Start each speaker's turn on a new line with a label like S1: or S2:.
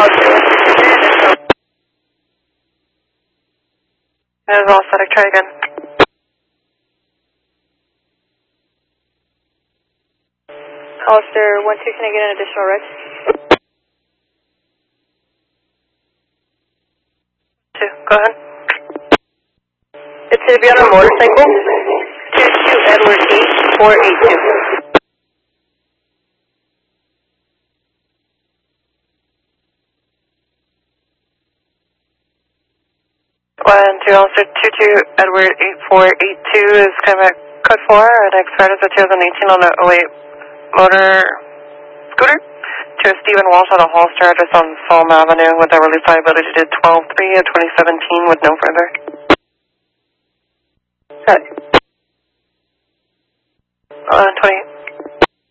S1: That is all static. Try again.
S2: Hollister 1-2, can I get an additional red?
S1: 2, go ahead.
S2: It's going to be on a motorcycle. 22 Edward 8482.
S1: One, 2, Officer 22 Edward 8482 is kind of code 4 at Express at 2018 on the 08 motor scooter to Stephen Walsh at a Hollister address on Salm Avenue with a release liability to 12-3 of 2017 with no further.
S2: Got it.
S1: 20.